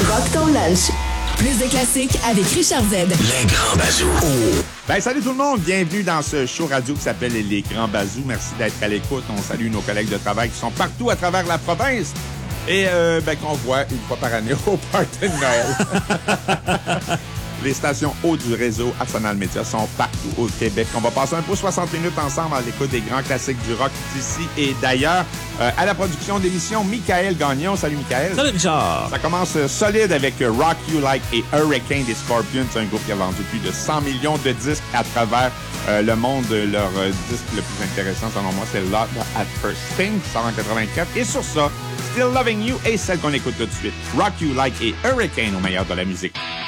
Rock ton lunch. Plus de classiques avec Richard Z. Les Grands Bazous. Ben, salut tout le monde, bienvenue dans ce show radio qui s'appelle Les Grands Bazous. Merci d'être à l'écoute. On salue nos collègues de travail qui sont partout à travers la province et qu'on voit une fois par année au party de Noël. Les stations haut du réseau Arsenal Média sont partout au Québec. On va passer un peu 60 minutes ensemble à l'écoute des grands classiques du rock d'ici et d'ailleurs. À la production d'émission, Michael Gagnon. Salut, Michael. Salut, Richard. Ça commence solide avec Rock You Like et Hurricane des Scorpions. C'est un groupe qui a vendu plus de 100 millions de disques à travers le monde. Leur disque le plus intéressant, selon moi, c'est Love at First Sting, qui sort en 84. Et sur ça, Still Loving You et celle qu'on écoute tout de suite, Rock You Like et Hurricane au meilleur de la musique.